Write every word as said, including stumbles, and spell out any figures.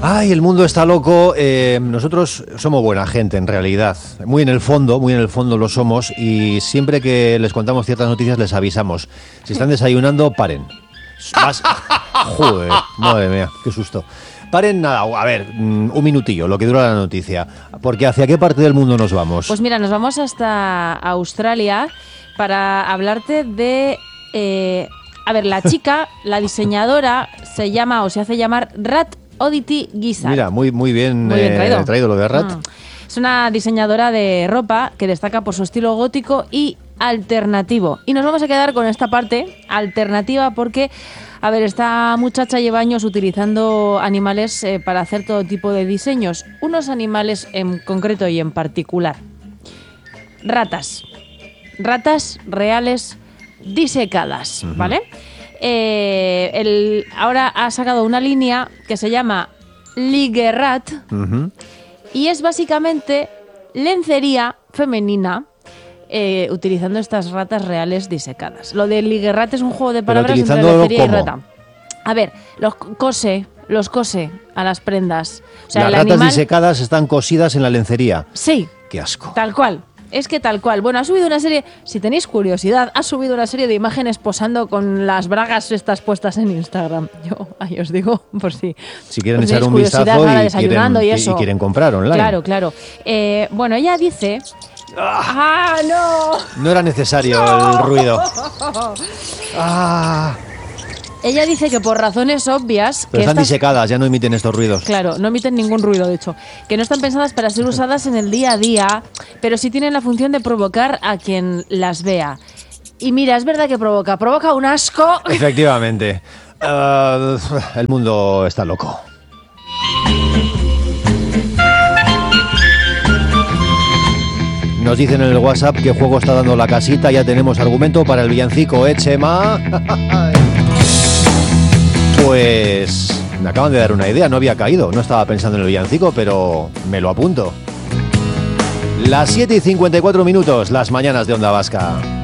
Ay, el mundo está loco. Eh, nosotros somos buena gente, en realidad. Muy en el fondo, muy en el fondo lo somos. Y siempre que les contamos ciertas noticias les avisamos. Si están desayunando, paren. Vas... Joder, madre mía, qué susto. Paren nada, a ver, un minutillo, lo que dura la noticia. Porque ¿hacia qué parte del mundo nos vamos? Pues mira, nos vamos hasta Australia para hablarte de... Eh, a ver, la chica, la diseñadora, se llama o se hace llamar Rat Oddity Gizzard. Mira, muy, muy bien, muy bien traído. Eh, traído lo de Rat. Mm. Es una diseñadora de ropa que destaca por su estilo gótico y alternativo. Y nos vamos a quedar con esta parte alternativa porque, a ver, esta muchacha lleva años utilizando animales eh, para hacer todo tipo de diseños. Unos animales en concreto y en particular. Ratas. Ratas reales disecadas, uh-huh. ¿Vale? Eh, el, ahora ha sacado una línea que se llama Ligerat, uh-huh. Y es básicamente lencería femenina eh, utilizando estas ratas reales disecadas. Lo de Ligerat es un juego de palabras entre lencería y rata. A ver, los cose, los cose a las prendas. O sea, las el ratas animal... disecadas están cosidas en la lencería. Sí. Qué asco. Tal cual. Es que tal cual. Bueno, ha subido una serie, si tenéis curiosidad, ha subido una serie de imágenes posando con las bragas estas puestas en Instagram. Yo, ahí os digo, por si... Si quieren echar un vistazo y quieren, y, eso. y quieren comprar online. Claro, claro. Eh, bueno, ella dice... ¡Ah, no! No era necesario no. el ruido. ¡Ah! Ella dice que por razones obvias... Pero que están estas... disecadas, ya no emiten estos ruidos. Claro, no emiten ningún ruido, de hecho. Que no están pensadas para ser usadas en el día a día, pero sí tienen la función de provocar a quien las vea. Y mira, es verdad que provoca. Provoca un asco. Efectivamente. Uh, el mundo está loco. Nos dicen en el WhatsApp qué juego está dando la casita. Ya tenemos argumento para el villancico, ¿eh, Chema? Pues me acaban de dar una idea, no había caído, no estaba pensando en el villancico, pero me lo apunto. Las siete y cincuenta y cuatro minutos, las mañanas de Onda Vasca.